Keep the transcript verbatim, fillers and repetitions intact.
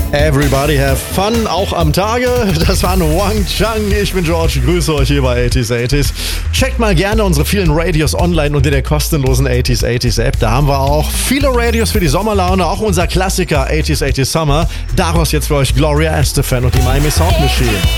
Everybody have fun, auch am Tage. Das war Wang Chang. Ich bin George, grüße euch hier bei achtziger achtzig. Checkt mal gerne unsere vielen Radios online unter der kostenlosen achtziger achtzig App. Da haben wir auch viele Radios für die Sommerlaune, auch unser Klassiker achtziger achtzig Summer. Daraus jetzt für euch Gloria Estefan und die Miami Sound Machine.